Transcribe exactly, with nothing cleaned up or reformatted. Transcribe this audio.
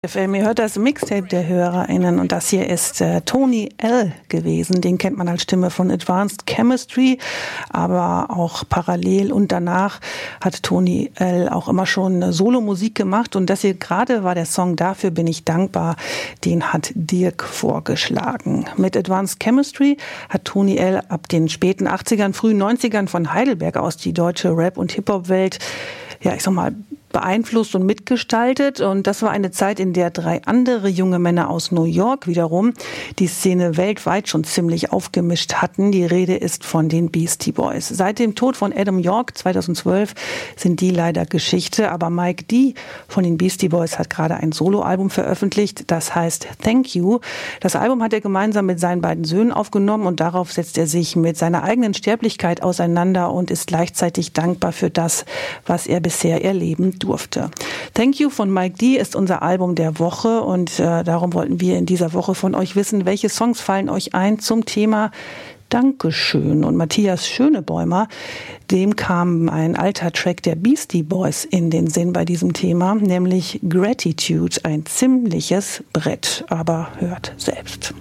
F M, ihr hört das Mixtape der HörerInnen und das hier ist äh, Tony L. gewesen. Den kennt man als Stimme von Advanced Chemistry, aber auch parallel und danach hat Tony L. auch immer schon Solo-Musik gemacht und das hier gerade war der Song Dafür bin ich dankbar, den hat Dirk vorgeschlagen. Mit Advanced Chemistry hat Tony L. ab den späten achtzigern, frühen neunzigern von Heidelberg aus die deutsche Rap- und Hip-Hop-Welt, ja ich sag mal, beeinflusst und mitgestaltet. Und das war eine Zeit, in der drei andere junge Männer aus New York wiederum die Szene weltweit schon ziemlich aufgemischt hatten. Die Rede ist von den Beastie Boys. Seit dem Tod von Adam York zweitausendzwölf sind die leider Geschichte. Aber Mike D. von den Beastie Boys hat gerade ein Soloalbum veröffentlicht. Das heißt Thank You. Das Album hat er gemeinsam mit seinen beiden Söhnen aufgenommen und darauf setzt er sich mit seiner eigenen Sterblichkeit auseinander und ist gleichzeitig dankbar für das, was er bisher erleben durfte. Thank You von Mike D. ist unser Album der Woche und äh, darum wollten wir in dieser Woche von euch wissen, welche Songs fallen euch ein zum Thema Dankeschön. Und Matthias Schönebäumer, dem kam ein alter Track der Beastie Boys in den Sinn bei diesem Thema, nämlich Gratitude, ein ziemliches Brett, aber hört selbst.